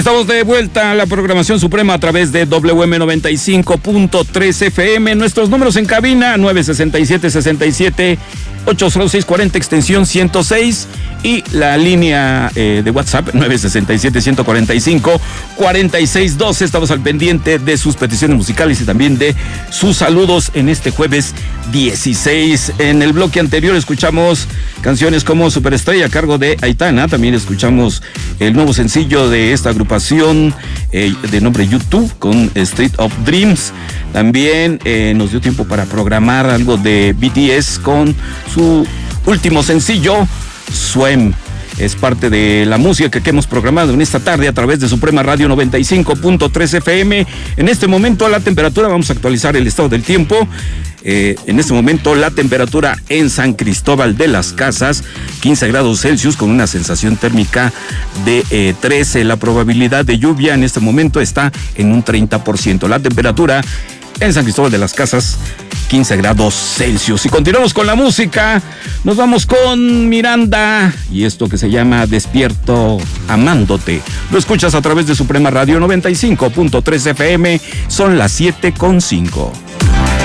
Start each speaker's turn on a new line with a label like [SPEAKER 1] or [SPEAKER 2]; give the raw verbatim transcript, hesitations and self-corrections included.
[SPEAKER 1] Estamos de vuelta a la programación suprema a través de W M noventa y cinco punto tres F M. Nuestros números en cabina: nueve sesenta y siete, sesenta y siete, ocho cero seis cuarenta, extensión ciento seis, y la línea eh, de WhatsApp nueve sesenta y siete, ciento cuarenta y cinco, cuarenta y seis doce. Estamos al pendiente de sus peticiones musicales y también de sus saludos en este jueves dieciséis. En el bloque anterior escuchamos canciones como Superestrella a cargo de Aitana. También escuchamos el nuevo sencillo de esta agrupación eh, de nombre YouTube con Street of Dreams. También eh, nos dio tiempo para programar algo de B T S con su último sencillo, Swim. Es parte de la música que hemos programado en esta tarde a través de Suprema Radio noventa y cinco punto tres F M. En este momento la temperatura, vamos a actualizar el estado del tiempo. Eh, en este momento la temperatura en San Cristóbal de las Casas, quince grados Celsius con una sensación térmica de eh, trece. La probabilidad de lluvia en este momento está en un treinta por ciento. La temperatura en San Cristóbal de las Casas, quince grados Celsius. Y continuamos con la música. Nos vamos con Miranda y esto que se llama Despierto Amándote. Lo escuchas a través de Suprema Radio noventa y cinco punto tres F M. Son las siete con cinco.